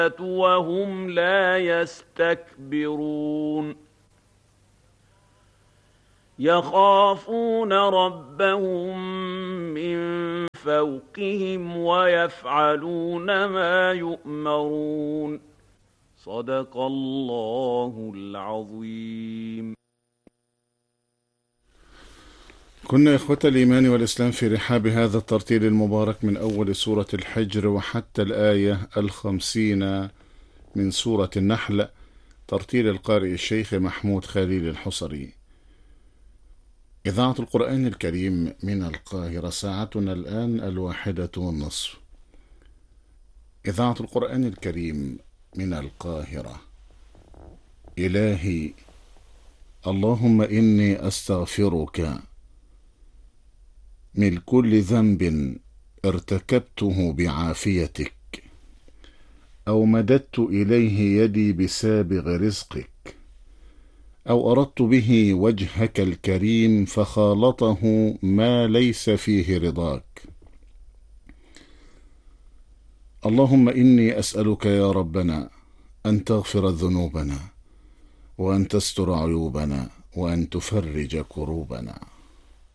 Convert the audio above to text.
وهم لا يستكبرون يخافون ربهم من فوقهم ويفعلون ما يؤمرون صدق الله العظيم. كنا إخوة الإيمان والإسلام في رحاب هذا الترتيل المبارك من أول سورة الحجر وحتى الآية 50 من سورة النحل، ترتيل القارئ الشيخ محمود خليل الحصري. إذاعة القرآن الكريم من القاهرة، ساعتنا الآن 1:30. إذاعة القرآن الكريم من القاهرة. إلهي اللهم إني أستغفرك من كل ذنب ارتكبته بعافيتك أو مددت إليه يدي بسابغ رزقك أو أردت به وجهك الكريم فخالطه ما ليس فيه رضاك. اللهم إني أسألك يا ربنا أن تغفر ذنوبنا وأن تستر عيوبنا وأن تفرج كروبنا.